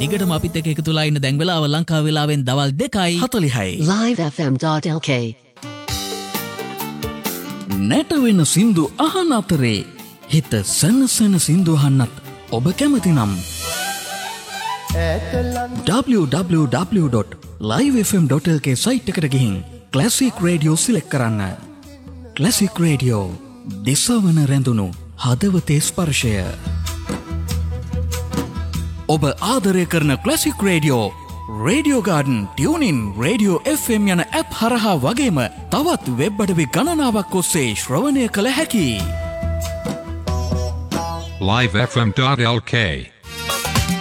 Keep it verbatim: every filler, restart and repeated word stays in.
දිගටම අපිත් එක්ක එකතු වෙලා ඉන්න දැන් වෙලාව ලංකාව වෙලාවෙන් දවල් දෙකයි හතළිහයි. live f m dot l k. නැට වෙන සින්දු අහන අතරේ හිත සනසන සින්දු අහන්නත් ඔබ කැමති නම් w w w dot live f m dot l k site එකට ගිහින් ක්ලාසික් රේඩියෝ සිලෙක්ට් කරන්න. ක්ලාසික් රේඩියෝ දිසවන රැඳුණු හදවතේ ස්පර්ශය. ඔබ ආදරය කරන classic radio radio garden tuning radio F M යන ඇප් හරහා වගේම තවත් වෙබ් අඩවි ගණනාවක් ඔස්සේ ශ්‍රවණය කළ හැකි. live f m dot l k